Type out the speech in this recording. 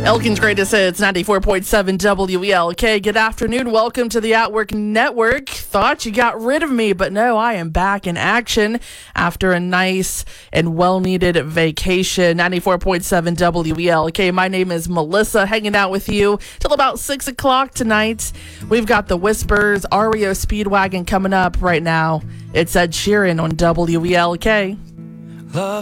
Elkin's Greatest Hits, 94.7 WELK. Good afternoon. Welcome to the At Work Network. Thought you got rid of me, but no, I am back in action after a nice and well-needed vacation. 94.7 WELK. My name is Melissa, hanging out with you till about 6 o'clock tonight. We've got the Whispers, REO Speedwagon coming up right now. It's Ed Sheeran on WELK.